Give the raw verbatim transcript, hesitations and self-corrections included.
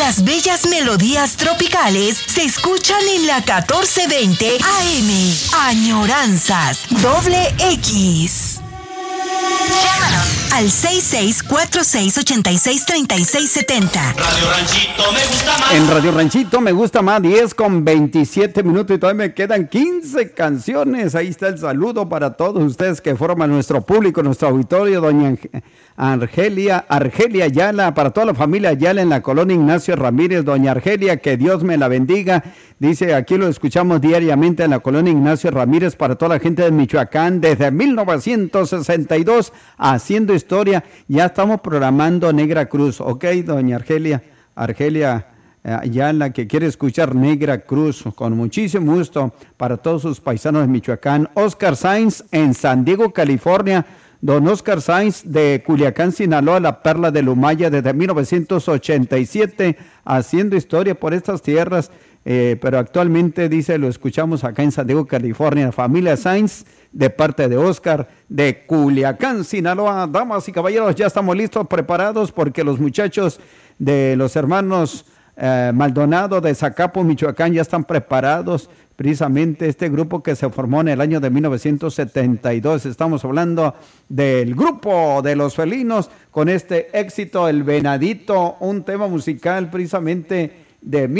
Las bellas melodías tropicales se escuchan en la catorce veinte A M. Añoranzas, doble X. Llámanos al seis seis cuatro seis ocho seis tres seis siete cero. Radio Ranchito me gusta más. En Radio Ranchito me gusta más, diez con veintisiete minutos y todavía me quedan quince canciones. Ahí está el saludo para todos ustedes que forman nuestro público, nuestro auditorio. Doña Argelia, Argelia Ayala, para toda la familia Ayala en la colonia Ignacio Ramírez. Doña Argelia, que Dios me la bendiga. Dice, aquí lo escuchamos diariamente en la colonia Ignacio Ramírez, para toda la gente de Michoacán, desde mil novecientos sesenta y dos, haciendo historia. Ya estamos programando Negra Cruz, ¿ok, doña Argelia? Argelia Ayala, que quiere escuchar Negra Cruz, con muchísimo gusto para todos sus paisanos de Michoacán. Oscar Sainz en San Diego, California. Don Oscar Sainz de Culiacán, Sinaloa, la perla de Lumaya, desde mil novecientos ochenta y siete, haciendo historia por estas tierras, eh, pero actualmente, dice, lo escuchamos acá en San Diego, California. La familia Sainz, de parte de Oscar, de Culiacán, Sinaloa. Damas y caballeros, ya estamos listos, preparados, porque los muchachos de los hermanos eh, Maldonado de Zacapo, Michoacán, ya están preparados. Precisamente este grupo que se formó en el año de mil novecientos setenta y dos. Estamos hablando del grupo de Los Felinos con este éxito, El Venadito, un tema musical precisamente de